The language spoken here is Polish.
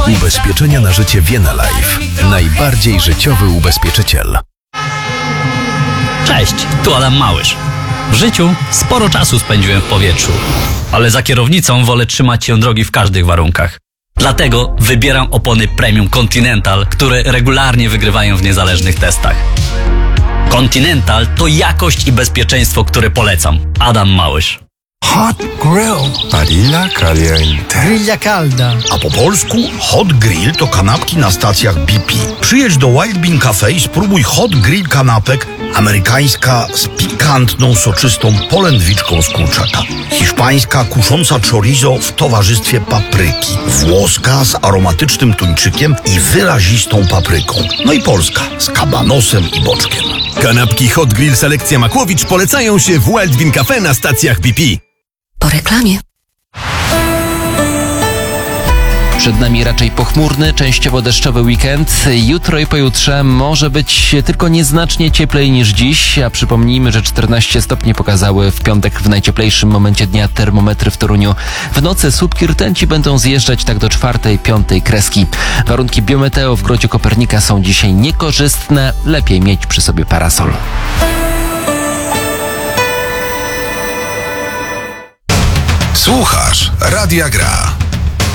Ubezpieczenia na życie Vienna Life. Najbardziej życiowy ubezpieczyciel. Cześć, tu Adam Małysz. W życiu sporo czasu spędziłem w powietrzu, ale za kierownicą wolę trzymać się drogi w każdych warunkach. Dlatego wybieram opony Premium Continental, które regularnie wygrywają w niezależnych testach. Continental to jakość i bezpieczeństwo, które polecam. Adam Małysz. Hot Grill. Barilla Caliente. Grilla calda. A po polsku Hot Grill to kanapki na stacjach BP. Przyjedź do Wild Bean Cafe i spróbuj Hot Grill kanapek, amerykańska z pikantną, soczystą polędwiczką z kurczaka, hiszpańska kusząca chorizo w towarzystwie papryki, włoska z aromatycznym tuńczykiem i wyrazistą papryką, no i polska z kabanosem i boczkiem. Kanapki Hot Grill Selekcja Makłowicz polecają się w Wild Bean Cafe na stacjach BP. Po reklamie. Przed nami raczej pochmurny, częściowo deszczowy weekend. Jutro i pojutrze może być tylko nieznacznie cieplej niż dziś, a przypomnijmy, że 14 stopni pokazały w piątek w najcieplejszym momencie dnia termometry w Toruniu. W nocy słupki rtęci będą zjeżdżać tak do 4., 5. kreski. Warunki biometeo w Grodzie Kopernika są dzisiaj niekorzystne. Lepiej mieć przy sobie parasol. Słuchasz Radia Gra.